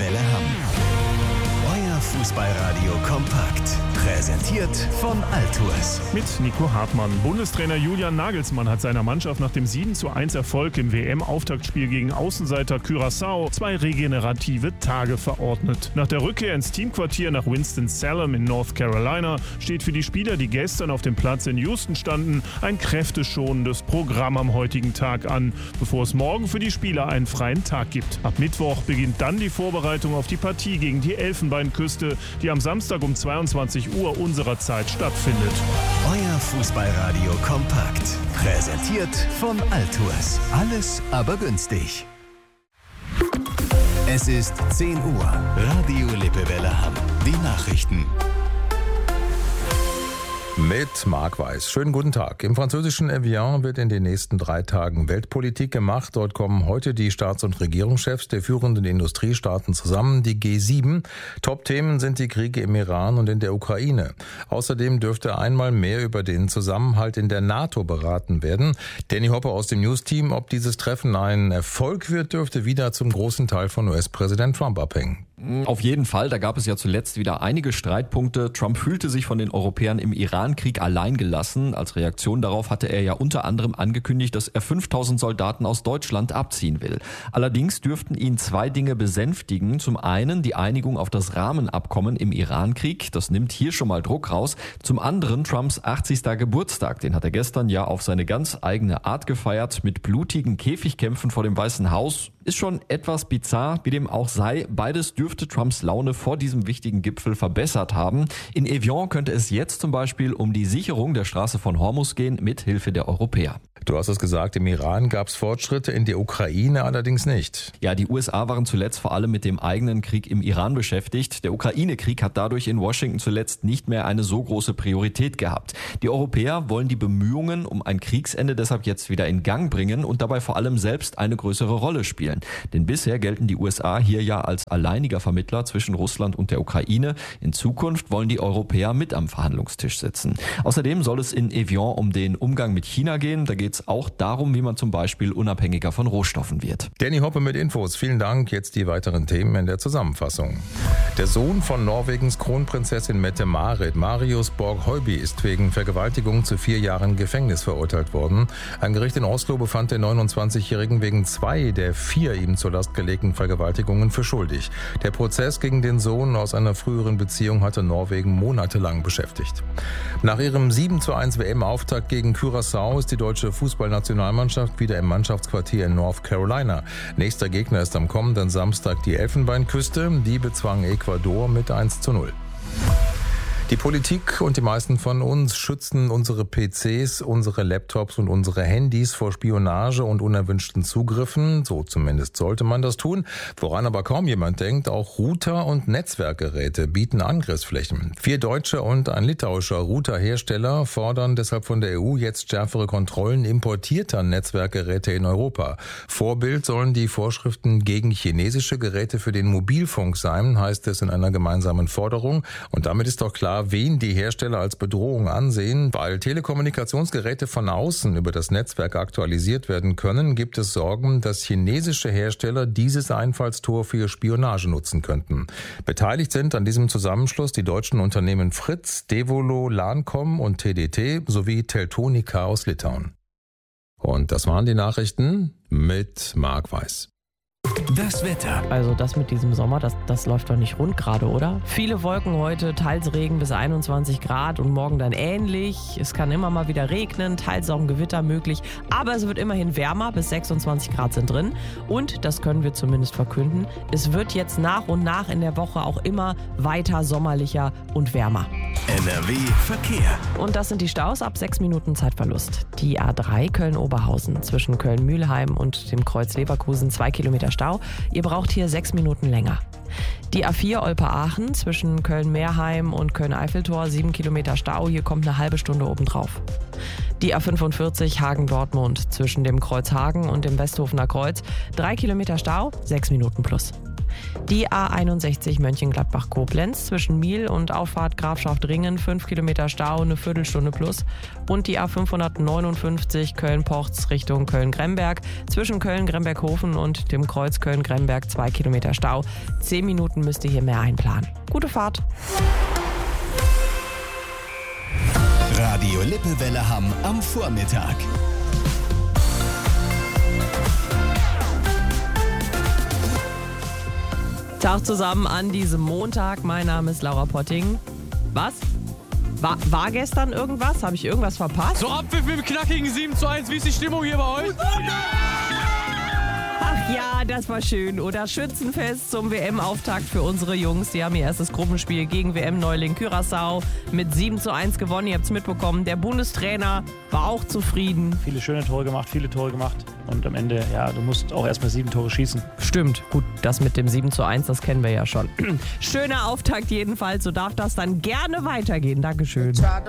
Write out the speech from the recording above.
Welle Hamm. Euer Fußballradio kompakt. Präsentiert von Altours. Mit Nico Hartmann. Bundestrainer Julian Nagelsmann hat seiner Mannschaft nach dem 7:1 Erfolg im WM-Auftaktspiel gegen Außenseiter Curaçao 2 regenerative Tage verordnet. Nach der Rückkehr ins Teamquartier nach Winston-Salem in North Carolina steht für die Spieler, die gestern auf dem Platz in Houston standen, ein kräfteschonendes Programm am heutigen Tag an, bevor es morgen für die Spieler einen freien Tag gibt. Ab Mittwoch beginnt dann die Vorbereitung auf die Partie gegen die Elfenbeinküste, die am Samstag um 22 Uhr unserer Zeit stattfindet. Euer Fußballradio kompakt. Präsentiert von Altours. Alles aber günstig. Es ist 10 Uhr. Radio Lippewelle Hamm. Die Nachrichten. Mit Marc Weiß. Schönen guten Tag. Im französischen Evian wird in den nächsten 3 Tagen Weltpolitik gemacht. Dort kommen heute die Staats- und Regierungschefs der führenden Industriestaaten zusammen, die G7. Top-Themen sind die Kriege im Iran und in der Ukraine. Außerdem dürfte einmal mehr über den Zusammenhalt in der NATO beraten werden. Danny Hoppe aus dem News-Team, ob dieses Treffen ein Erfolg wird, dürfte wieder zum großen Teil von US-Präsident Trump abhängen. Auf jeden Fall, da gab es ja zuletzt wieder einige Streitpunkte. Trump fühlte sich von den Europäern im Irankrieg allein gelassen. Als Reaktion darauf hatte er ja unter anderem angekündigt, dass er 5000 Soldaten aus Deutschland abziehen will. Allerdings dürften ihn 2 Dinge besänftigen. Zum einen die Einigung auf das Rahmenabkommen im Irankrieg. Das nimmt hier schon mal Druck raus. Zum anderen Trumps 80. Geburtstag. Den hat er gestern ja auf seine ganz eigene Art gefeiert mit blutigen Käfigkämpfen vor dem Weißen Haus. Ist schon etwas bizarr, wie dem auch sei. Beides dürfte Trumps Laune vor diesem wichtigen Gipfel verbessert haben. In Evian könnte es jetzt zum Beispiel um die Sicherung der Straße von Hormuz gehen, mit Hilfe der Europäer. Du hast es gesagt, im Iran gab es Fortschritte, in der Ukraine allerdings nicht. Ja, die USA waren zuletzt vor allem mit dem eigenen Krieg im Iran beschäftigt. Der Ukraine-Krieg hat dadurch in Washington zuletzt nicht mehr eine so große Priorität gehabt. Die Europäer wollen die Bemühungen um ein Kriegsende deshalb jetzt wieder in Gang bringen und dabei vor allem selbst eine größere Rolle spielen. Denn bisher gelten die USA hier ja als alleiniger Vermittler zwischen Russland und der Ukraine. In Zukunft wollen die Europäer mit am Verhandlungstisch sitzen. Außerdem soll es in Evian um den Umgang mit China gehen. Da geht es auch darum, wie man zum Beispiel unabhängiger von Rohstoffen wird. Danny Hoppe mit Infos. Vielen Dank. Jetzt die weiteren Themen in der Zusammenfassung. Der Sohn von Norwegens Kronprinzessin Mette-Marit, Marius Borg-Høiby, ist wegen Vergewaltigung zu 4 Jahren Gefängnis verurteilt worden. Ein Gericht in Oslo befand den 29-Jährigen wegen 2 der 4 ihm zur Last gelegten Vergewaltigungen für schuldig. Der Prozess gegen den Sohn aus einer früheren Beziehung hatte Norwegen monatelang beschäftigt. Nach ihrem 7:1 WM-Auftakt gegen Curaçao ist die deutsche Fußballnationalmannschaft wieder im Mannschaftsquartier in North Carolina. Nächster Gegner ist am kommenden Samstag die Elfenbeinküste. Die bezwang Ecuador mit 1:0. Die Politik und die meisten von uns schützen unsere PCs, unsere Laptops und unsere Handys vor Spionage und unerwünschten Zugriffen. So zumindest sollte man das tun. Woran aber kaum jemand denkt, auch Router und Netzwerkgeräte bieten Angriffsflächen. 4 deutsche und ein litauischer Routerhersteller fordern deshalb von der EU jetzt schärfere Kontrollen importierter Netzwerkgeräte in Europa. Vorbild sollen die Vorschriften gegen chinesische Geräte für den Mobilfunk sein, heißt es in einer gemeinsamen Forderung. Und damit ist doch klar, wen die Hersteller als Bedrohung ansehen. Weil Telekommunikationsgeräte von außen über das Netzwerk aktualisiert werden können, gibt es Sorgen, dass chinesische Hersteller dieses Einfallstor für Spionage nutzen könnten. Beteiligt sind an diesem Zusammenschluss die deutschen Unternehmen Fritz, Devolo, Lancom und TDT sowie Teltonika aus Litauen. Und das waren die Nachrichten mit Marc Weiß. Das Wetter. Also das mit diesem Sommer, das läuft doch nicht rund gerade, oder? Viele Wolken heute, teils Regen bis 21 Grad und morgen dann ähnlich. Es kann immer mal wieder regnen, teils auch ein Gewitter möglich. Aber es wird immerhin wärmer, bis 26 Grad sind drin. Und, das können wir zumindest verkünden, es wird jetzt nach und nach in der Woche auch immer weiter sommerlicher und wärmer. NRW Verkehr. Und das sind die Staus ab 6 Minuten Zeitverlust. Die A3 Köln-Oberhausen zwischen Köln-Mühlheim und dem Kreuz Leverkusen 2 Kilometer Stau. Ihr braucht hier 6 Minuten länger. Die A4 Olpe-Aachen zwischen Köln-Meerheim und Köln-Eiffeltor 7 Kilometer Stau. Hier kommt eine halbe Stunde obendrauf. Die A45 Hagen-Dortmund zwischen dem Kreuz Hagen und dem Westhofener Kreuz 3 Kilometer Stau, 6 Minuten plus. Die A61 Mönchengladbach-Koblenz zwischen Miel und Auffahrt Grafschaft-Ringen 5 Kilometer Stau, eine Viertelstunde plus. Und die A559 Köln-Porz Richtung Köln-Gremberg zwischen Köln-Gremberghofen und dem Kreuz Köln-Gremberg 2 Kilometer Stau. 10 Minuten müsst ihr hier mehr einplanen. Gute Fahrt. Radio Lippewelle Hamm am Vormittag. Tag zusammen an diesem Montag. Mein Name ist Laura Potting. Was? War gestern irgendwas? Habe ich irgendwas verpasst? So Abpfiff mit dem knackigen 7:1. Wie ist die Stimmung hier bei euch? Ach ja, das war schön. Oder Schützenfest zum WM-Auftakt für unsere Jungs. Die haben ihr erstes Gruppenspiel gegen WM-Neuling Curaçao mit 7:1 gewonnen. Ihr habt es mitbekommen. Der Bundestrainer war auch zufrieden. Viele schöne Tore gemacht, viele Tore gemacht. Und am Ende, ja, du musst auch erstmal 7 Tore schießen. Stimmt. Gut, das mit dem 7:1, das kennen wir ja schon. Schöner Auftakt jedenfalls. So darf das dann gerne weitergehen. Dankeschön.